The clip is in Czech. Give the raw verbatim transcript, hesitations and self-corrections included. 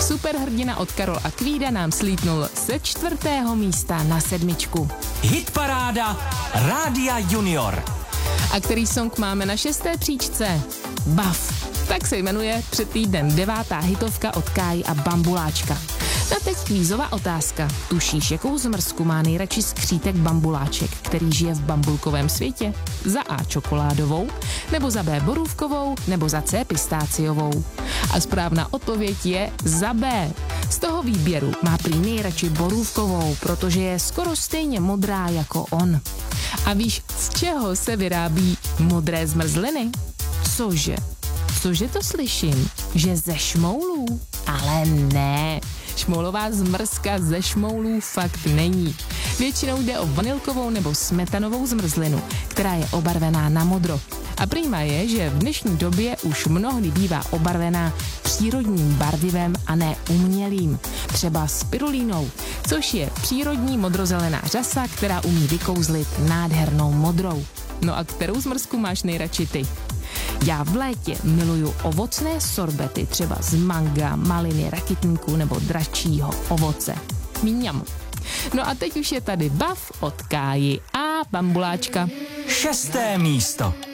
Superhrdina od Karol Kvída nám slítnul ze čtvrtého místa na sedmičku. Hitparáda Rádia Junior. A který song máme na šesté příčce? Buff. Tak se jmenuje před týdnem devátá hitovka od Káji a Bambuláčka. Na text kvízová otázka. Tušíš, jakou zmrzku má nejradši skřítek Bambuláček, který žije v bambulkovém světě? Za A čokoládovou, nebo za B borůvkovou, nebo za C pistáciovou? A správná odpověď je za B. Z toho výběru má prý nejradši borůvkovou, protože je skoro stejně modrá jako on. A víš, z čeho se vyrábí modré zmrzliny? Cože? Cože to slyším? Že ze šmoulů? Ale ne. Šmoulová zmrzka ze šmoulů fakt není. Většinou jde o vanilkovou nebo smetanovou zmrzlinu, která je obarvená na modro. A prýma je, že v dnešní době už mnohdy bývá obarvená přírodním barvivem a ne umělým, třeba spirulínou, což je přírodní modrozelená řasa, která umí vykouzlit nádhernou modrou. No a kterou zmrzku máš nejradši ty? Já v létě miluju ovocné sorbety, třeba z manga, maliny, rakitníků nebo dračího ovoce. Mňam. No a teď už je tady Buff od Káji a Bambuláčka. Šesté místo.